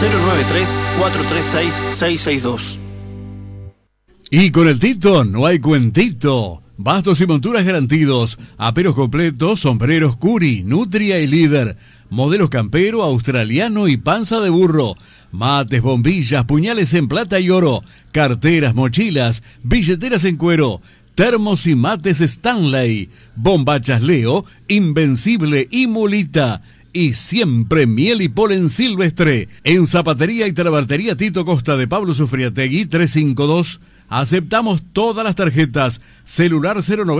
093-436-662. Y con el Tito no hay cuentito. Bastos y monturas garantidos, aperos completos, sombreros Curi, Nutria y Líder, modelos campero, australiano y panza de burro, mates, bombillas, puñales en plata y oro, carteras, mochilas, billeteras en cuero, termos y mates Stanley, bombachas Leo, Invencible y Mulita. Y siempre miel y polen silvestre. En Zapatería y Talabartería Tito Costa de Pablo Sufriategui 352. Aceptamos todas las tarjetas. Celular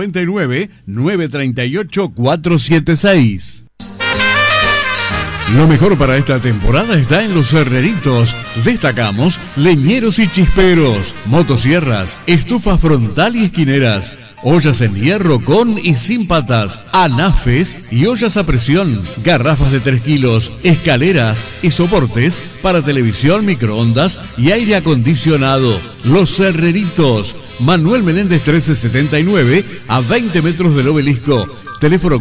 099-938-476. Lo mejor para esta temporada está en Los Herreritos. Destacamos leñeros y chisperos, motosierras, estufa frontal y esquineras, ollas en hierro con y sin patas, anafes y ollas a presión, garrafas de 3 kilos, escaleras y soportes para televisión, microondas y aire acondicionado. Los Herreritos, Manuel Menéndez 1379, a 20 metros del Obelisco. Teléfono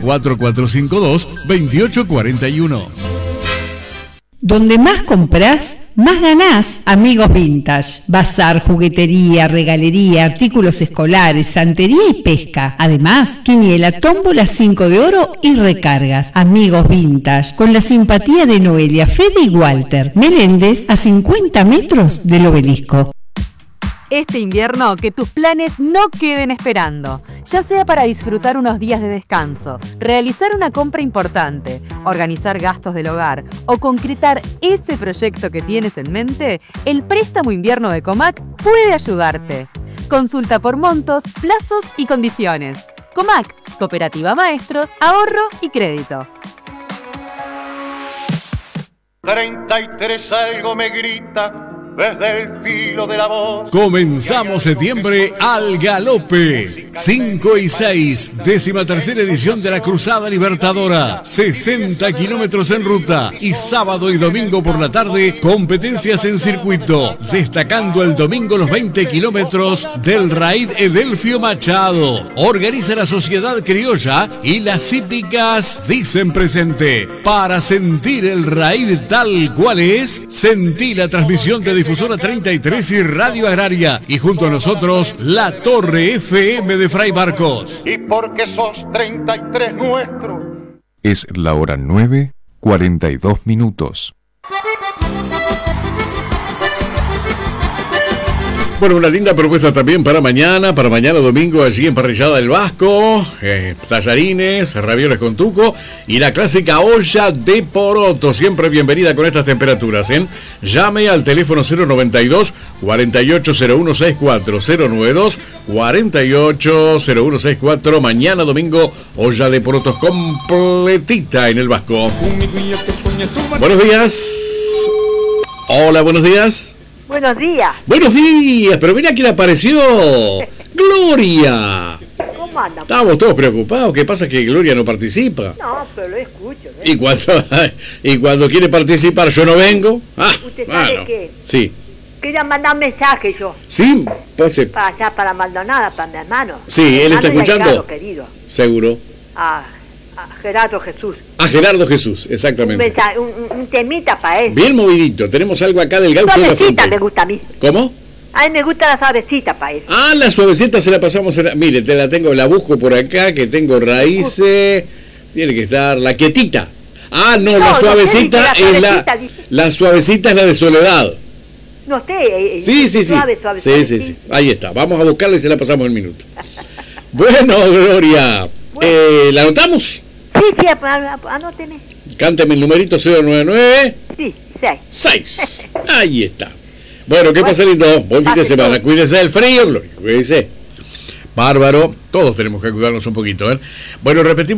4452-2841. Donde más comprás, más ganás. Amigos Vintage. Bazar, juguetería, regalería, artículos escolares, santería y pesca. Además, quiniela, tómbola, 5 de oro y recargas. Amigos Vintage. Con la simpatía de Noelia, Fede y Walter. Meléndez, a 50 metros del Obelisco. Este invierno, que tus planes no queden esperando, ya sea para disfrutar unos días de descanso, realizar una compra importante, organizar gastos del hogar o concretar ese proyecto que tienes en mente, el préstamo invierno de Comac puede ayudarte. Consulta por montos, plazos y condiciones. Comac, Cooperativa Maestros, Ahorro y Crédito. 33 algo me grita desde el filo de la voz. Comenzamos septiembre al galope. 5 y 6, 13ª edición de la Cruzada Libertadora. 60 kilómetros en ruta y sábado y domingo por la tarde, competencias en circuito. Destacando el domingo los 20 kilómetros del Raid Edelfio Machado. Organiza la Sociedad Criolla y las hípicas dicen presente. Para sentir el Raid tal cual es, sentí la transmisión de Difusora 33 y Radio Agraria, y junto a nosotros la Torre FM de Fray Barcos. Y porque sos 33 nuestro. Es la hora 9:42. Bueno, una linda propuesta también para mañana domingo allí en Parrillada del Vasco, tallarines, ravioles con tuco y la clásica olla de poroto, siempre bienvenida con estas temperaturas, ¿eh? Llame al teléfono 092-480164, 092-480164, mañana domingo, olla de porotos completita en el Vasco. Buenos días. Hola, buenos días. Buenos días. Buenos días, pero mira quién apareció. ¡Gloria! ¿Cómo anda? Estábamos todos preocupados. ¿Qué pasa que Gloria no participa? No, pero lo escucho. Y cuando quiere participar yo no vengo. ¿Usted sabe qué? Sí. Quería mandar un mensaje yo. Sí, pues sí. Para allá, para Maldonado, para mi hermano. Sí, él está escuchando. Ricardo, querido. Seguro. A Gerardo Jesús. A Gerardo Jesús, exactamente. Un temita para él. Bien movidito. Tenemos algo acá del gaucho de la Suavecita me gusta a mí. ¿Cómo? A mí me gusta la suavecita para él. Ah, la suavecita se la pasamos. Mire, te la tengo, la busco por acá, que tengo raíces. Tiene que estar la quietita. Ah, no, la suavecita es la suavecita es la de Soledad. No sé. Sí. Suave. Sí. Ahí está. Vamos a buscarla y se la pasamos el minuto. Bueno, Gloria. Bueno. ¿La anotamos? Sí, anóteme. Cánteme el numerito 099. Sí, 6. Ahí está. Bueno, ¿qué pasa, lindo? Buen fin de semana. Cuídese del frío, Gloria. Cuídese. Bárbaro. Todos tenemos que cuidarnos un poquito, ¿eh? Bueno, repetimos.